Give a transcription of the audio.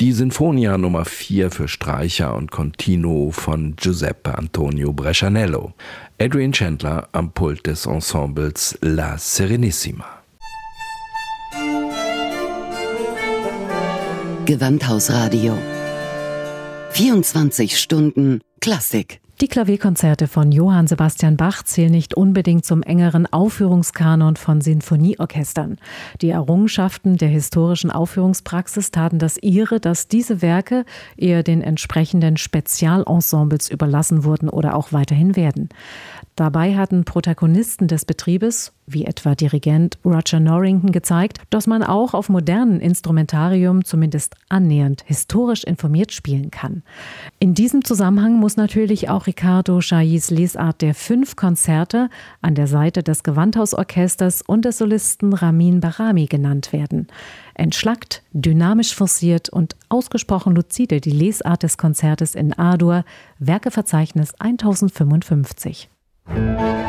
Die Sinfonia Nummer 4 für Streicher und Continuo von Giuseppe Antonio Brescianello. Adrian Chandler am Pult des Ensembles La Serenissima. Gewandhausradio. 24 Stunden Klassik. Die Klavierkonzerte von Johann Sebastian Bach zählen nicht unbedingt zum engeren Aufführungskanon von Sinfonieorchestern. Die Errungenschaften der historischen Aufführungspraxis taten das ihre, dass diese Werke eher den entsprechenden Spezialensembles überlassen wurden oder auch weiterhin werden. Dabei hatten Protagonisten des Betriebes, wie etwa Dirigent Roger Norrington, gezeigt, dass man auch auf modernen Instrumentarium zumindest annähernd historisch informiert spielen kann. In diesem Zusammenhang muss natürlich auch Riccardo Chailly's Lesart der 5 Konzerte an der Seite des Gewandhausorchesters und des Solisten Ramin Bahrami genannt werden. Entschlackt, dynamisch forciert und ausgesprochen luzide die Lesart des Konzertes in A-Dur, Werkeverzeichnis 1055.